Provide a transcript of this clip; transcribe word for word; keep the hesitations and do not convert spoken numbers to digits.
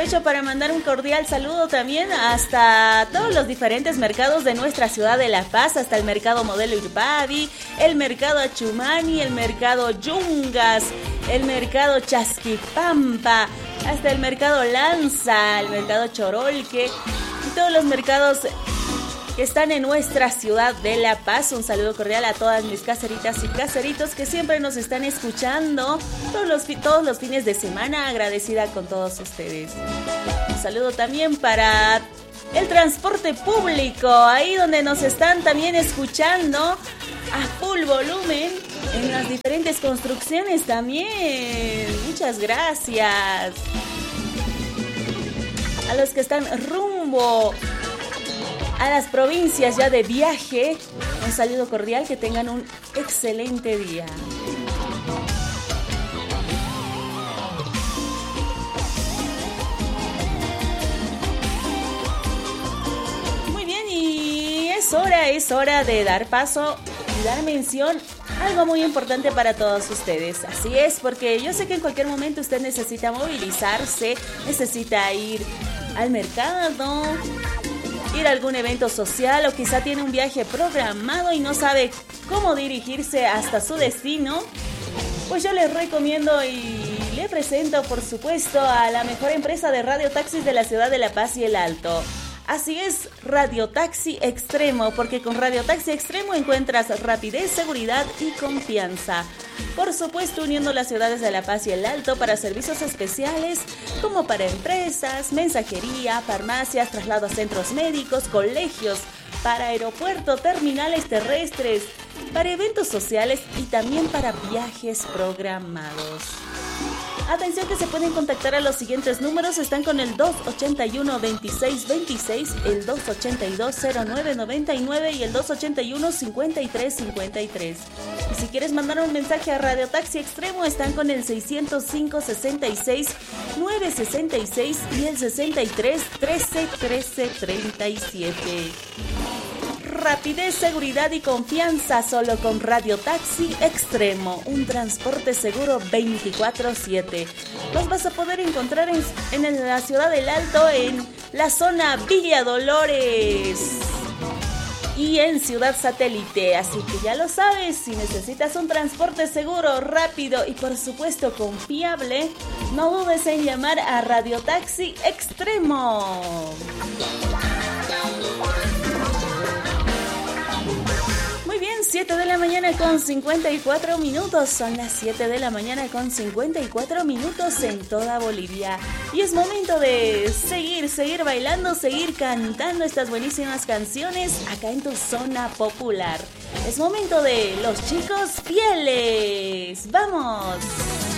aprovecho para mandar un cordial saludo también hasta todos los diferentes mercados de nuestra ciudad de La Paz, hasta el mercado Modelo Irpadi, el mercado Achumani, el mercado Yungas, el mercado Chasquipampa, hasta el mercado Lanza, el mercado Chorolque y todos los mercados que están en nuestra ciudad de La Paz. Un saludo cordial a todas mis caseritas y caseritos que siempre nos están escuchando todos los, todos los fines de semana. Agradecida con todos ustedes. Un saludo también para el transporte público, ahí donde nos están también escuchando a full volumen en las diferentes construcciones también. Muchas gracias. A los que están rumbo a las provincias ya de viaje, un saludo cordial, que tengan un excelente día. Muy bien, y es hora, es hora de dar paso y dar mención a algo muy importante para todos ustedes. Así es, porque yo sé que en cualquier momento usted necesita movilizarse, necesita ir al mercado, ir a algún evento social, o quizá tiene un viaje programado y no sabe cómo dirigirse hasta su destino. Pues yo les recomiendo y le presento, por supuesto, a la mejor empresa de radiotaxis de la ciudad de La Paz y el Alto. Así es, Radiotaxi Extremo, porque con Radiotaxi Extremo encuentras rapidez, seguridad y confianza. Por supuesto, uniendo las ciudades de La Paz y el Alto para servicios especiales como para empresas, mensajería, farmacias, traslado a centros médicos, colegios, para aeropuertos, terminales terrestres, para eventos sociales y también para viajes programados. Atención, que se pueden contactar a los siguientes números. Están con el dos ochenta y uno, veintiséis veintiséis, el dos ochenta y dos, cero nueve noventa y nueve y el dos ochenta y uno, cincuenta y tres cincuenta y tres. Y si quieres mandar un mensaje a Radio Taxi Extremo, están con el seiscientos cinco, sesenta y seis, nueve sesenta y seis y el sesenta y tres, trece, trece, treinta y siete. Rapidez, seguridad y confianza solo con Radio Taxi Extremo, un transporte seguro veinticuatro siete. Los vas a poder encontrar en, en la ciudad del Alto, en la zona Villa Dolores y en Ciudad Satélite. Así que ya lo sabes, si necesitas un transporte seguro, rápido y por supuesto confiable, no dudes en llamar a Radio Taxi Extremo. Muy bien, siete de la mañana con cincuenta y cuatro minutos. Son las siete de la mañana con cincuenta y cuatro minutos en toda Bolivia. Y es momento de seguir, seguir bailando, seguir cantando estas buenísimas canciones acá en tu zona popular. Es momento de Los Chicos Fieles. ¡Vamos!